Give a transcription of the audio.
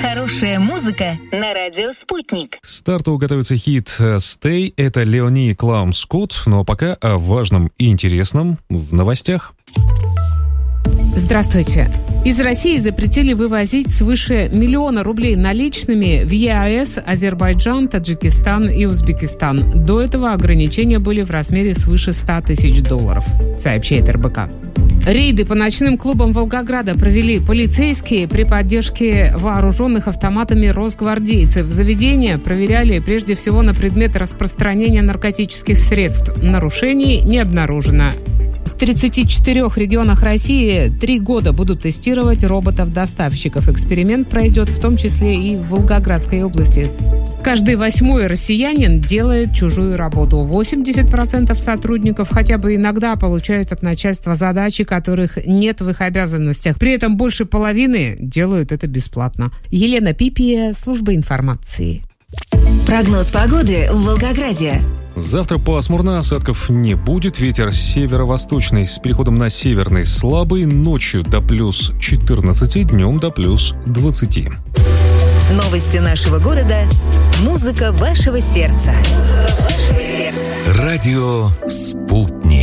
Хорошая музыка на радио «Спутник». К старту готовится хит «Stay». Это Леони Клаум Скотт. Но пока о важном и интересном в новостях. Здравствуйте. Из России запретили вывозить свыше 1 миллиона рублей наличными в ЕАЭС, Азербайджан, Таджикистан и Узбекистан. До этого ограничения были в размере свыше $100 тысяч, сообщает РБК. Рейды по ночным клубам Волгограда провели полицейские при поддержке вооруженных автоматами росгвардейцев. Заведения проверяли прежде всего на предмет распространения наркотических средств. Нарушений не обнаружено. В 34 регионах России 3 года будут тестировать роботов-доставщиков. Эксперимент пройдет в том числе и в Волгоградской области. Каждый 8-й россиянин делает чужую работу. 80% сотрудников хотя бы иногда получают от начальства задачи, которых нет в их обязанностях. При этом больше половины делают это бесплатно. Елена Пипия, служба информации. Прогноз погоды в Волгограде. Завтра пасмурно, осадков не будет. Ветер северо-восточный с переходом на северный слабый. Ночью до плюс 14, днем до плюс 20. Новости нашего города. Музыка вашего сердца. Радио «Спутник».